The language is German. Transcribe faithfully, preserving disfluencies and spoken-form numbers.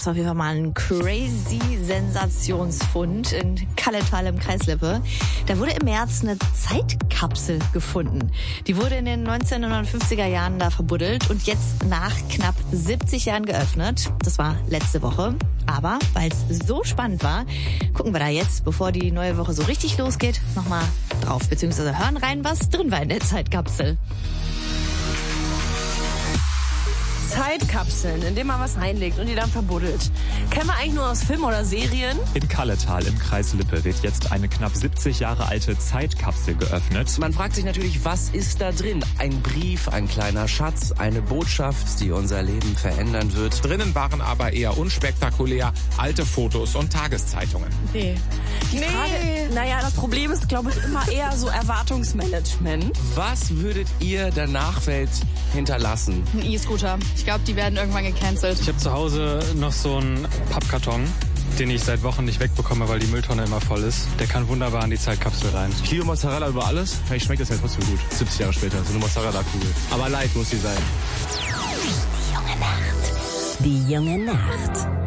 Das war auf jeden Fall mal ein crazy Sensationsfund in Kalletal im Kreis Lippe. Da wurde im März eine Zeitkapsel gefunden. Die wurde in den neunzehnhundertfünfziger Jahren da verbuddelt und jetzt nach knapp siebzig Jahren geöffnet. Das war letzte Woche. Aber weil es so spannend war, gucken wir da jetzt, bevor die neue Woche so richtig losgeht, nochmal drauf. Beziehungsweise hören rein, was drin war in der Zeitkapsel. Zeitkapseln, in denen man was reinlegt und die dann verbuddelt. Kennen wir eigentlich nur aus Filmen oder Serien? In Kalletal im Kreis Lippe wird jetzt eine knapp siebzig Jahre alte Zeitkapsel geöffnet. Man fragt sich natürlich, was ist da drin? Ein Brief, ein kleiner Schatz, eine Botschaft, die unser Leben verändern wird. Drinnen waren aber eher unspektakulär alte Fotos und Tageszeitungen. Nee. Die Nee. Frage, naja, das Problem ist, glaube ich, immer eher so Erwartungsmanagement. Was würdet ihr der Nachwelt hinterlassen? Ein E-Scooter. Ich glaube, die werden irgendwann gecancelt. Ich habe zu Hause noch so einen Pappkarton, den ich seit Wochen nicht wegbekomme, weil die Mülltonne immer voll ist. Der kann wunderbar in die Zeitkapsel rein. Ich liebe Mozzarella über alles. Vielleicht schmeckt das ja trotzdem gut. siebzig Jahre später, so eine Mozzarella-Kugel. Aber light muss sie sein. Die junge Nacht. Die junge Nacht.